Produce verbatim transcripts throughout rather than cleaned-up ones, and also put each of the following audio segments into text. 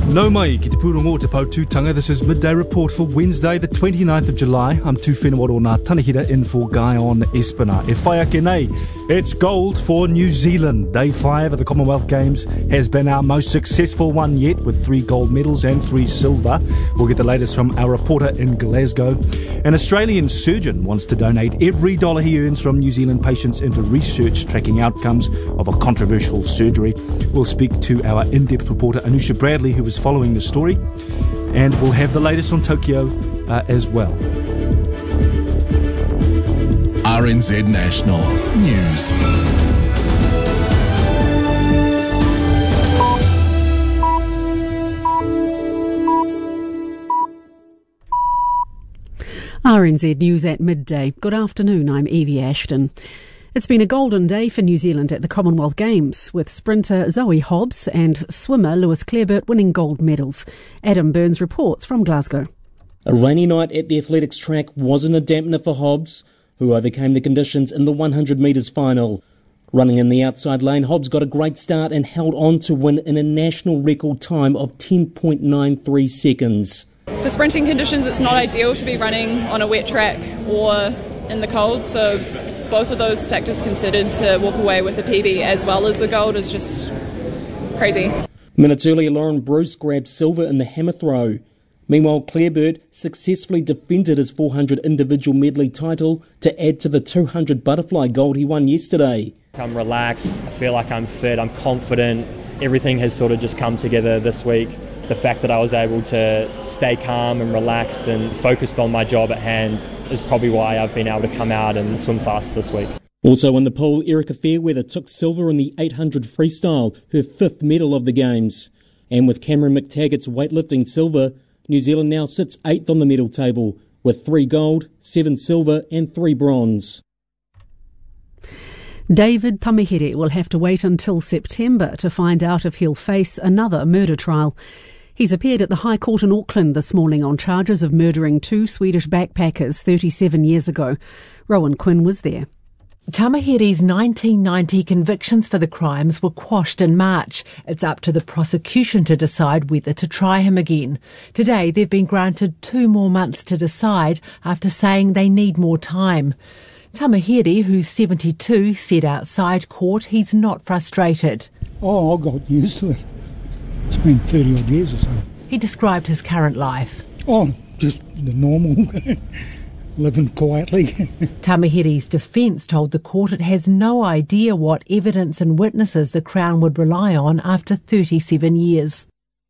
No mai, ki te pūrongo te Pautūtanga. This is Midday Report for Wednesday, the twenty-ninth of July. I'm Tu Whenua Nā Tanahira in for Guy on Espina. E whai ake nei, it's gold for New Zealand. Day five of the Commonwealth Games has been our most successful one yet, with three gold medals and three silver. We'll get the latest from our reporter in Glasgow. An Australian surgeon wants to donate every dollar he earns from New Zealand patients into research tracking outcomes of a controversial surgery. We'll speak to our in-depth reporter Anusha Bradley, who was following the story, and we'll have the latest on Tokyo uh, as well. R N Z National News. R N Z News at midday. Good afternoon, I'm Evie Ashton. It's been a golden day for New Zealand at the Commonwealth Games, with sprinter Zoe Hobbs and swimmer Lewis Clareburt winning gold medals. Adam Burns reports from Glasgow. A rainy night at the athletics track wasn't a dampener for Hobbs, who overcame the conditions in the one hundred metres final. Running in the outside lane, Hobbs got a great start and held on to win in a national record time of ten point nine three seconds. For sprinting conditions, it's not ideal to be running on a wet track or in the cold, so both of those factors considered, to walk away with the P B as well as the gold is just crazy. Minutes earlier, Lauren Bruce grabbed silver in the hammer throw. Meanwhile, Clareburt successfully defended his four hundred individual medley title to add to the two hundred butterfly gold he won yesterday. I'm relaxed, I feel like I'm fit, I'm confident. Everything has sort of just come together this week. The fact that I was able to stay calm and relaxed and focused on my job at hand is probably why I've been able to come out and swim fast this week. Also in the pool, Erica Fairweather took silver in the eight hundred freestyle, her fifth medal of the Games. And with Cameron McTaggart's weightlifting silver, New Zealand now sits eighth on the medal table, with three gold, seven silver and three bronze. David Tamihere will have to wait until September to find out if he'll face another murder trial. He's appeared at the High Court in Auckland this morning on charges of murdering two Swedish backpackers thirty-seven years ago. Rowan Quinn was there. Tamihere's nineteen ninety convictions for the crimes were quashed in March. It's up to the prosecution to decide whether to try him again. Today they've been granted two more months to decide after saying they need more time. Tamihere, who's seventy-two, said outside court he's not frustrated. Oh, I got used to it. It's been thirty odd years or so. He described his current life. Oh, just the normal, living quietly. Tamihere's defence told the court it has no idea what evidence and witnesses the Crown would rely on after thirty-seven years.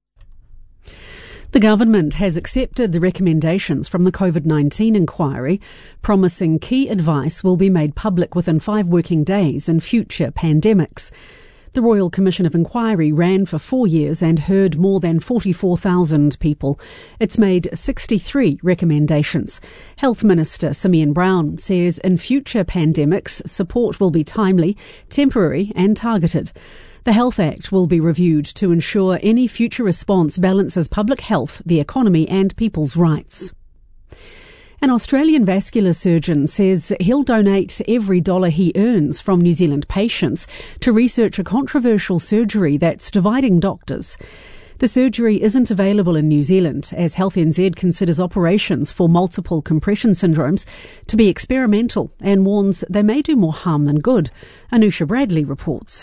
The government has accepted the recommendations from the COVID nineteen inquiry, promising key advice will be made public within five working days in future pandemics. The Royal Commission of Inquiry ran for four years and heard more than forty-four thousand people. It's made sixty-three recommendations. Health Minister Simeon Brown says in future pandemics, support will be timely, temporary and targeted. The Health Act will be reviewed to ensure any future response balances public health, the economy and people's rights. An Australian vascular surgeon says he'll donate every dollar he earns from New Zealand patients to research a controversial surgery that's dividing doctors. The surgery isn't available in New Zealand, as Health N Z considers operations for multiple compression syndromes to be experimental and warns they may do more harm than good. Anusha Bradley reports.